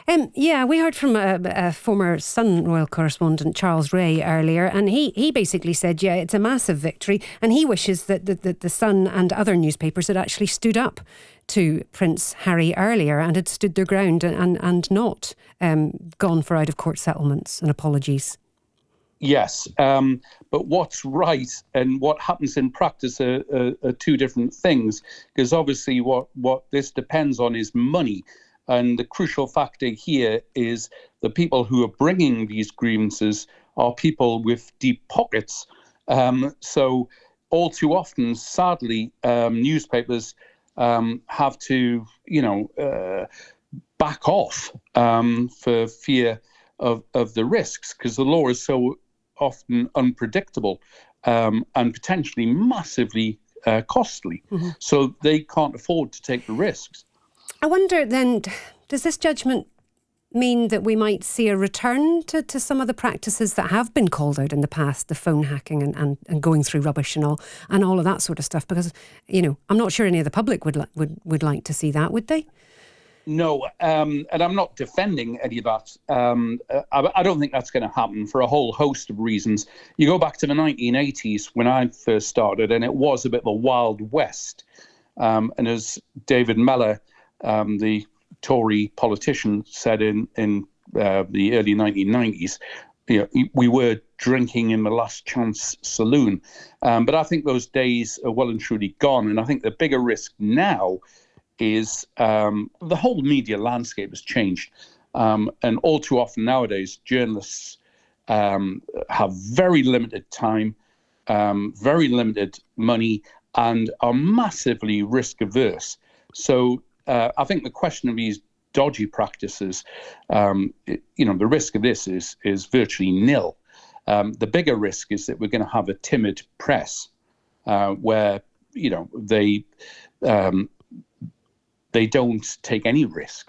Yeah, we heard from a former Sun Royal correspondent, Charles Ray, earlier, and he basically said, yeah, it's a massive victory, and he wishes that the Sun and other newspapers had actually stood up to Prince Harry earlier and had stood their ground and not gone for out-of-court settlements and apologies. Yes, but what's right and what happens in practice are two different things, because obviously what this depends on is money. And the crucial factor here is the people who are bringing these grievances are people with deep pockets. So all too often, sadly, newspapers have to, back off for fear of the risks, because the law is so often unpredictable and potentially massively costly. Mm-hmm. So they can't afford to take the risks. I wonder then, does this judgment mean that we might see a return to some of the practices that have been called out in the past, the phone hacking and going through rubbish and all of that sort of stuff? Because, I'm not sure any of the public would like to see that, would they? No, and I'm not defending any of that. I don't think that's going to happen for a whole host of reasons. You go back to the 1980s when I first started, and it was a bit of a Wild West. And as David Mellor, the Tory politician, said in the early 1990s, we were drinking in the last chance saloon. But I think those days are well and truly gone. And I think the bigger risk now is the whole media landscape has changed. And all too often nowadays, journalists have very limited time, very limited money, and are massively risk averse. So I think the question of these dodgy practices, the risk of this is virtually nil. The bigger risk is that we're going to have a timid press where, they don't take any risks.